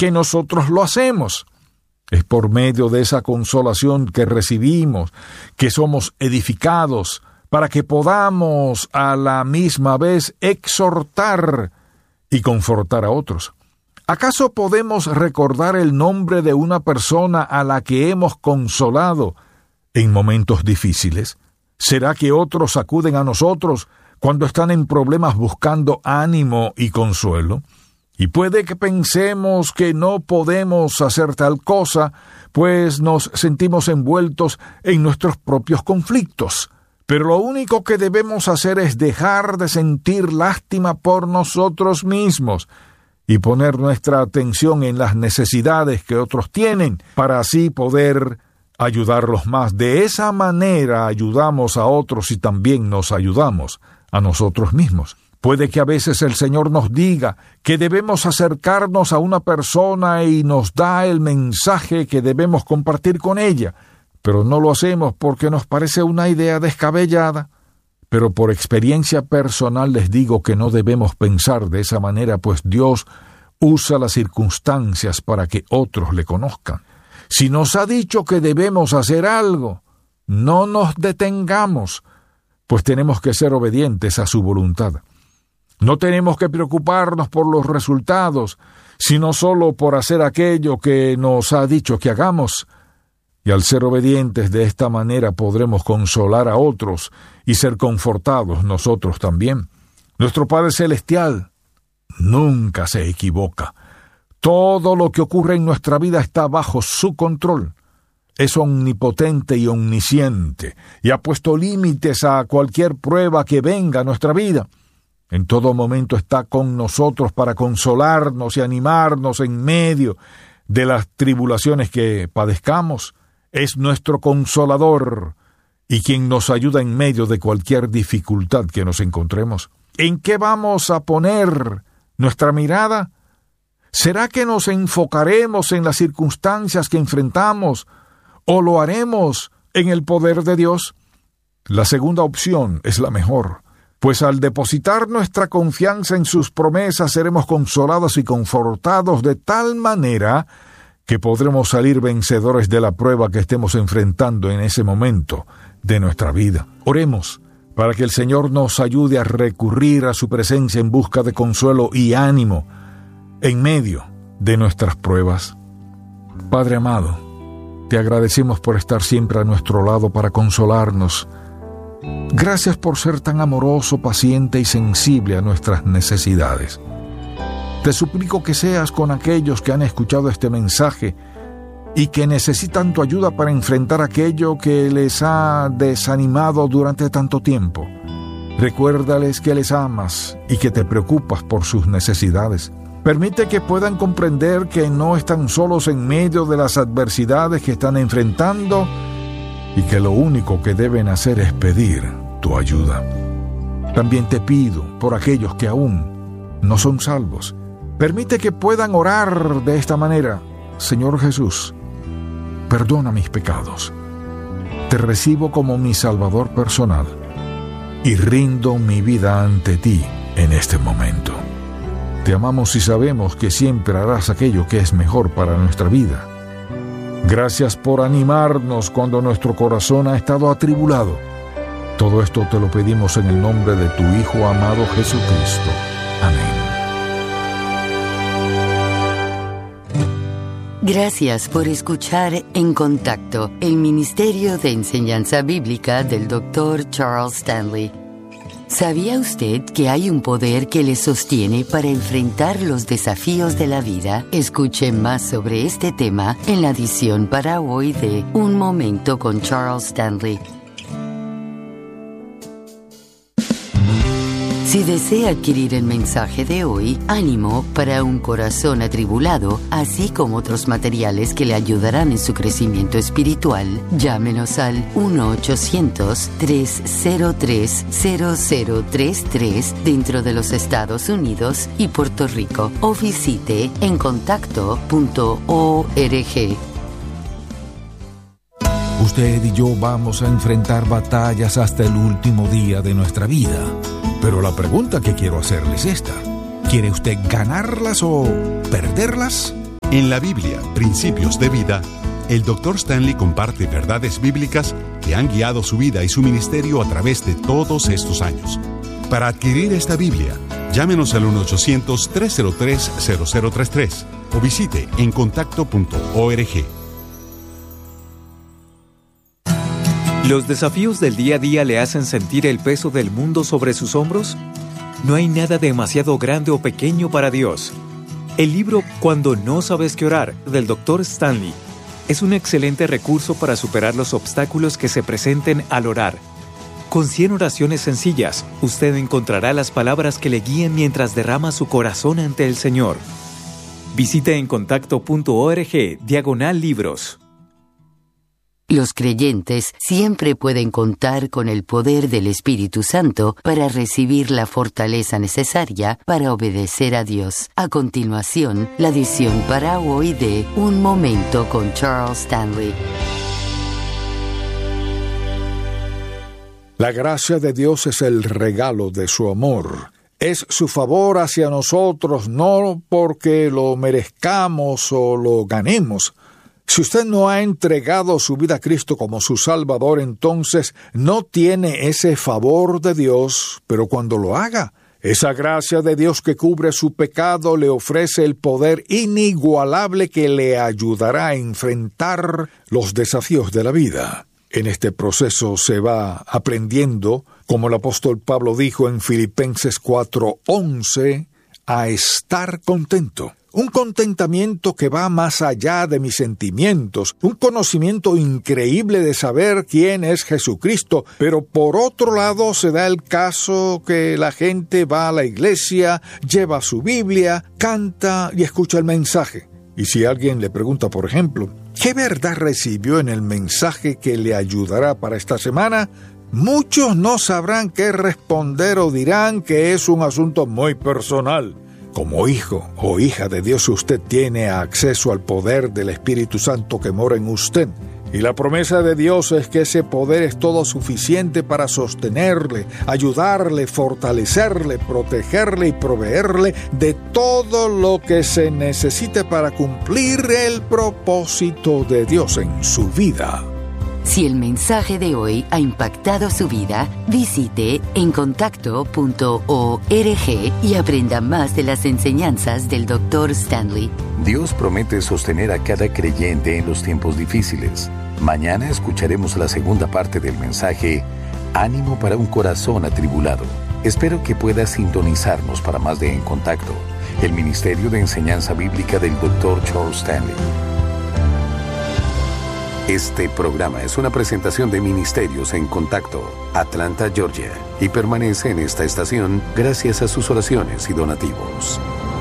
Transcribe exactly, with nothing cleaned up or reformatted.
que nosotros lo hacemos. Es por medio de esa consolación que recibimos, que somos edificados, para que podamos a la misma vez exhortar y confortar a otros. ¿Acaso podemos recordar el nombre de una persona a la que hemos consolado en momentos difíciles? ¿Será que otros acuden a nosotros cuando están en problemas buscando ánimo y consuelo? Y puede que pensemos que no podemos hacer tal cosa, pues nos sentimos envueltos en nuestros propios conflictos. Pero lo único que debemos hacer es dejar de sentir lástima por nosotros mismos y poner nuestra atención en las necesidades que otros tienen, para así poder ayudarlos más. De esa manera ayudamos a otros y también nos ayudamos a nosotros mismos. Puede que a veces el Señor nos diga que debemos acercarnos a una persona y nos da el mensaje que debemos compartir con ella, pero no lo hacemos porque nos parece una idea descabellada. Pero por experiencia personal les digo que no debemos pensar de esa manera, pues Dios usa las circunstancias para que otros le conozcan. Si nos ha dicho que debemos hacer algo, no nos detengamos, pues tenemos que ser obedientes a su voluntad. No tenemos que preocuparnos por los resultados, sino solo por hacer aquello que nos ha dicho que hagamos. Y al ser obedientes de esta manera podremos consolar a otros y ser confortados nosotros también. Nuestro Padre Celestial nunca se equivoca. Todo lo que ocurre en nuestra vida está bajo su control. Es omnipotente y omnisciente, y ha puesto límites a cualquier prueba que venga a nuestra vida. En todo momento está con nosotros para consolarnos y animarnos en medio de las tribulaciones que padezcamos. Es nuestro consolador y quien nos ayuda en medio de cualquier dificultad que nos encontremos. ¿En qué vamos a poner nuestra mirada? ¿Será que nos enfocaremos en las circunstancias que enfrentamos o lo haremos en el poder de Dios? La segunda opción es la mejor, pues al depositar nuestra confianza en sus promesas seremos consolados y confortados de tal manera que podremos salir vencedores de la prueba que estemos enfrentando en ese momento de nuestra vida. Oremos para que el Señor nos ayude a recurrir a su presencia en busca de consuelo y ánimo en medio de nuestras pruebas. Padre amado, te agradecemos por estar siempre a nuestro lado para consolarnos. Gracias por ser tan amoroso, paciente y sensible a nuestras necesidades. Te suplico que seas con aquellos que han escuchado este mensaje y que necesitan tu ayuda para enfrentar aquello que les ha desanimado durante tanto tiempo. Recuérdales que les amas y que te preocupas por sus necesidades. Permite que puedan comprender que no están solos en medio de las adversidades que están enfrentando y que lo único que deben hacer es pedir tu ayuda. También te pido por aquellos que aún no son salvos. Permite que puedan orar de esta manera. Señor Jesús, perdona mis pecados. Te recibo como mi Salvador personal y rindo mi vida ante ti en este momento. Te amamos y sabemos que siempre harás aquello que es mejor para nuestra vida. Gracias por animarnos cuando nuestro corazón ha estado atribulado. Todo esto te lo pedimos en el nombre de tu Hijo amado Jesucristo. Amén. Gracias por escuchar En Contacto, el Ministerio de Enseñanza Bíblica del doctor Charles Stanley. ¿Sabía usted que hay un poder que le sostiene para enfrentar los desafíos de la vida? Escuche más sobre este tema en la edición para hoy de Un Momento con Charles Stanley. Si desea adquirir el mensaje de hoy, Ánimo para un corazón atribulado, así como otros materiales que le ayudarán en su crecimiento espiritual, llámenos al uno ochocientos, tres cero tres, cero cero tres tres dentro de los Estados Unidos y Puerto Rico o visite en contacto punto org. Usted y yo vamos a enfrentar batallas hasta el último día de nuestra vida. Pero la pregunta que quiero hacerle es esta: ¿quiere usted ganarlas o perderlas? En la Biblia, Principios de Vida, el doctor Stanley comparte verdades bíblicas que han guiado su vida y su ministerio a través de todos estos años. Para adquirir esta Biblia, llámenos al uno ochocientos, tres cero tres, cero cero tres tres o visite encontacto punto org. ¿Los desafíos del día a día le hacen sentir el peso del mundo sobre sus hombros? No hay nada demasiado grande o pequeño para Dios. El libro Cuando no sabes qué orar, del doctor Stanley, es un excelente recurso para superar los obstáculos que se presenten al orar. Con cien oraciones sencillas, usted encontrará las palabras que le guíen mientras derrama su corazón ante el Señor. Visite encontacto punto org, diagonal libros. Los creyentes siempre pueden contar con el poder del Espíritu Santo para recibir la fortaleza necesaria para obedecer a Dios. A continuación, la edición para hoy de Un Momento con Charles Stanley. La gracia de Dios es el regalo de su amor. Es su favor hacia nosotros, no porque lo merezcamos o lo ganemos. Si usted no ha entregado su vida a Cristo como su Salvador, entonces no tiene ese favor de Dios, pero cuando lo haga, esa gracia de Dios que cubre su pecado le ofrece el poder inigualable que le ayudará a enfrentar los desafíos de la vida. En este proceso se va aprendiendo, como el apóstol Pablo dijo en Filipenses cuatro once, a estar contento. Un contentamiento que va más allá de mis sentimientos, un conocimiento increíble de saber quién es Jesucristo, pero por otro lado se da el caso que la gente va a la iglesia, lleva su Biblia, canta y escucha el mensaje. Y si alguien le pregunta, por ejemplo, ¿qué verdad recibió en el mensaje que le ayudará para esta semana?, muchos no sabrán qué responder o dirán que es un asunto muy personal. Como hijo o hija de Dios, usted tiene acceso al poder del Espíritu Santo que mora en usted. Y la promesa de Dios es que ese poder es todo suficiente para sostenerle, ayudarle, fortalecerle, protegerle y proveerle de todo lo que se necesite para cumplir el propósito de Dios en su vida. Si el mensaje de hoy ha impactado su vida, visite encontacto punto org y aprenda más de las enseñanzas del doctor Stanley. Dios promete sostener a cada creyente en los tiempos difíciles. Mañana escucharemos la segunda parte del mensaje Ánimo para un corazón atribulado. Espero que pueda sintonizarnos para más de En Contacto, el Ministerio de Enseñanza Bíblica del doctor Charles Stanley. Este programa es una presentación de Ministerios en Contacto, Atlanta, Georgia, y permanece en esta estación gracias a sus oraciones y donativos.